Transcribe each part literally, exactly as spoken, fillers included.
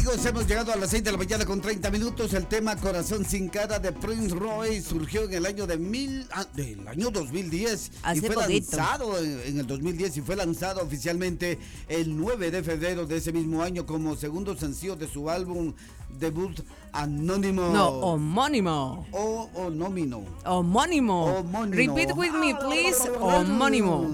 Amigos, hemos llegado a las seis de la mañana con treinta minutos. El tema Corazón sin cara de Prince Royce surgió en el año de mil, ah, del año dos mil diez. Hace y fue poquito. lanzado en, en el dos mil diez y fue lanzado oficialmente el nueve de febrero de ese mismo año como segundo sencillo de su álbum debut Anónimo. No, homónimo. O homónimo. Homónimo. Homónimo. Repeat with me, please. Homónimo.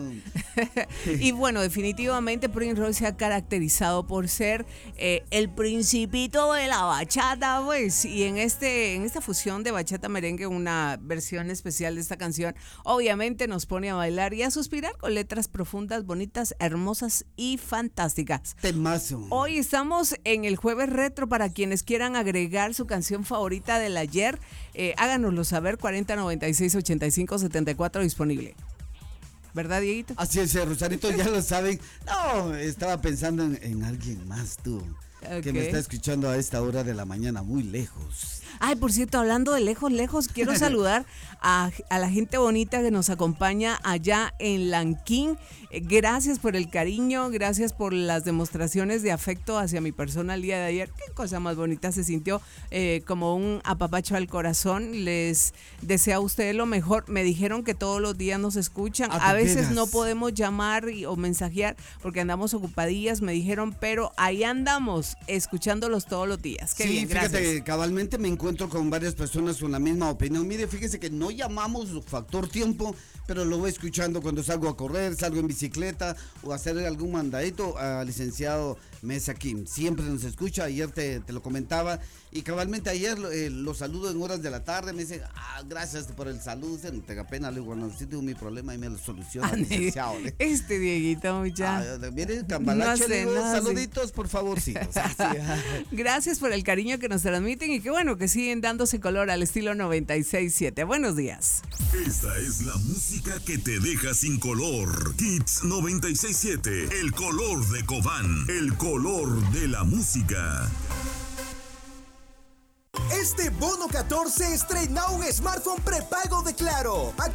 Y bueno, definitivamente Prince Royce se ha caracterizado por ser eh, el principito de la bachata, pues. Y en este, en esta fusión de bachata merengue, una versión especial de esta canción, obviamente nos pone a bailar y a suspirar con letras profundas, bonitas, hermosas y fantásticas. Temazo. Hoy estamos en el jueves retro. Para quienes quieran agregar su canción favorita del ayer, eh, háganoslo saber. Cuarenta noventa y seis ochenta y cinco setenta y cuatro disponible. ¿Verdad, Dieguito? Así es, Rosarito, ya lo saben. No, estaba pensando en, en alguien más, tú. Okay. Que me está escuchando a esta hora de la mañana, muy lejos. Ay, por cierto, hablando de lejos, lejos, quiero saludar a, a la gente bonita que nos acompaña allá en Lanquín. Eh, gracias por el cariño, gracias por las demostraciones de afecto hacia mi persona el día de ayer. Qué cosa más bonita se sintió, eh, como un apapacho al corazón. Les deseo a ustedes lo mejor. Me dijeron que todos los días nos escuchan. Ah, a veces veras. no podemos llamar y, o mensajear porque andamos ocupadillas, me dijeron, pero ahí andamos escuchándolos todos los días. Qué sí, bien, fíjate, gracias. cabalmente me encuentro con varias personas con la misma opinión. Mire, fíjese que no llamamos factor tiempo, pero lo voy escuchando cuando salgo a correr, salgo en bicicleta o a hacer algún mandadito al licenciado Mesa Kim. Siempre nos escucha, ayer te, te lo comentaba y cabalmente ayer eh, lo saludo en horas de la tarde, me dice, ah, gracias por el saludo, no tenga pena, le digo, bueno, si tengo mi problema y me lo soluciona, licenciado. ¿Le? Este Dieguito, ya. Ah, mire, Cambalache, No sé, le digo, no sé. saluditos, por favorcitos. Así, Gracias por el cariño que nos transmiten y qué bueno que siguen dándose color al estilo noventa y seis siete. Buenos días. Esta es la música que te deja sin color. Hits noventa y seis siete, el color de Cobán, el color de la música. Este bono catorce estrena un smartphone prepago de Claro. Activa